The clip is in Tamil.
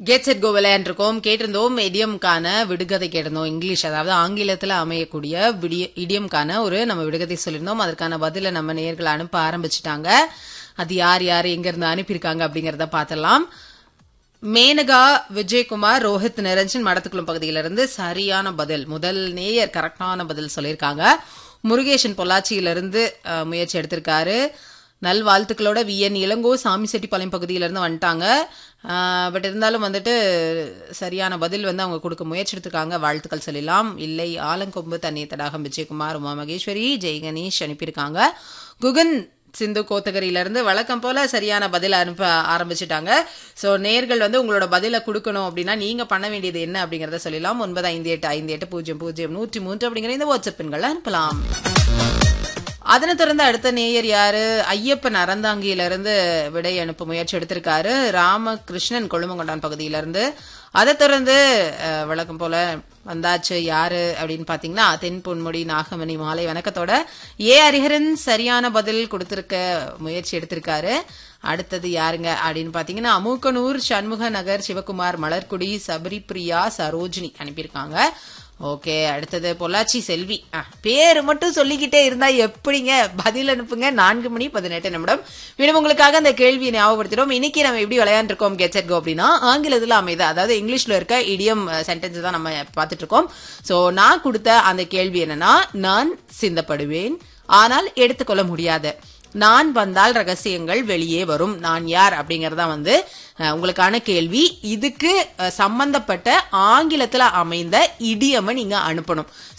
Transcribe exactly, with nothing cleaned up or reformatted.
Get set go விளையாண்டுருக்கோம். கேட்டிருந்தோம் இடியம்கான விடுகதை கேட்டிருந்தோம். இங்கிலீஷ், அதாவது ஆங்கிலத்துல அமையக்கூடிய இடியம்கான ஒரு நம்ம விடுகதை சொல்லியிருந்தோம். அதற்கான பதில நம்ம நேயர்கள் அனுப்ப ஆரம்பிச்சுட்டாங்க. அது யார் யார் எங்க இருந்து அனுப்பியிருக்காங்க அப்படிங்கறத பாத்திரலாம். மேனகா, விஜயகுமார், ரோஹித், நிரஞ்சன் மடத்துக்குளம் பகுதியிலிருந்து சரியான பதில். முதல் நேயர் கரெக்டான பதில் சொல்லியிருக்காங்க. முருகேசன் பொள்ளாச்சியிலிருந்து முயற்சி எடுத்திருக்காரு. நல்வாழ்த்துக்களோட வி என் இளங்கோ சாமிசெட்டிப்பாளையம் பகுதியிலிருந்து வந்துட்டாங்க. பட் இருந்தாலும் வந்துட்டு சரியான பதில் வந்து அவங்க கொடுக்க முயற்சி எடுத்திருக்காங்க. வாழ்த்துக்கள் சொல்லலாம். இல்லை, ஆலங்கொம்பு தண்ணீர் தடாகம் விஜயகுமார், உமா மகேஸ்வரி, ஜெய் கணேஷ் அனுப்பியிருக்காங்க. குகன் சிந்து கோத்தகிரியிலிருந்து வழக்கம் போல சரியான பதில் அனுப்ப ஆரம்பிச்சுட்டாங்க. சோ நேர்கள் வந்து உங்களோட பதில கொடுக்கணும் அப்படின்னா நீங்க பண்ண வேண்டியது என்ன அப்படிங்கறத சொல்லலாம். ஒன்பது ஐந்து எட்டு ஐந்து எட்டு பூஜ்ஜியம் பூஜ்ஜியம் நூற்றி மூன்று அப்படிங்கிற இந்த வாட்ஸ்அப் எண்கள் அனுப்பலாம். அதனை தொடர்ந்து அடுத்த நேயர் யாரு? ஐயப்பன் அறந்தாங்கியிலிருந்து விடை அனுப்ப முயற்சி எடுத்திருக்காரு. ராமகிருஷ்ணன் கொழுமங்கொண்டான் பகுதியிலிருந்து. அதை தொடர்ந்து வழக்கம் போல வந்தாச்சு. யாரு அப்படின்னு பாத்தீங்கன்னா தென் பொன்முடி நாகமணி மாலை வணக்கத்தோட ஏ ஹரிஹரன் சரியான பதில் கொடுத்திருக்க முயற்சி எடுத்திருக்காரு. அடுத்தது யாருங்க அப்படின்னு பாத்தீங்கன்னா அமூக்கனூர் சண்முக நகர் சிவகுமார், மலர்குடி, சபரி பிரியா, சரோஜினி அனுப்பியிருக்காங்க. ஓகே, அடுத்தது பொள்ளாச்சி செல்வி. பேரு மட்டும் சொல்லிக்கிட்டே இருந்தா எப்படிங்க? பதில் அனுப்புங்க. நான்கு மணி பதினெட்டு நிமிடம் மீண்டும் உங்களுக்காக அந்த கேள்வியை ஞாபகப்படுத்திடும். இன்னைக்கு நம்ம எப்படி விளையாண்டுருக்கோம் கெட் செட் கோ அப்படின்னா ஆங்கிலத்துல அமைது, அதாவது இங்கிலீஷ்ல இருக்க இடியம் சென்டென்ஸ் தான் நம்ம பார்த்துட்டு இருக்கோம். சோ நான் கொடுத்த அந்த கேள்வி என்னன்னா, நான் சிந்தப்படுவேன் ஆனால் எடுத்துக்கொள்ள முடியாது. நான் வந்தால் ரகசியங்கள் வெளியே வரும். நான் யார் அப்படிங்கறதா வந்து உங்களுக்கான கேள்வி. இதுக்கு சம்பந்தப்பட்ட ஆங்கிலத்துல அமைந்த இடியமை நீங்க அனுப்பணும்.